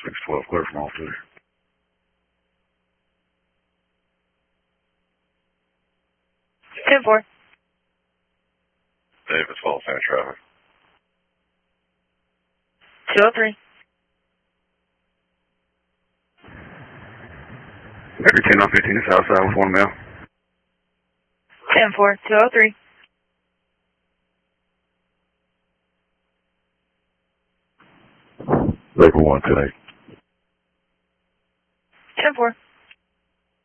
612, clear from all three. Ten four. Davis, follow center traffic. 203. Every 10 on 15 is outside with 1 male. 10-4, 203. Labor 1 today. 10-4.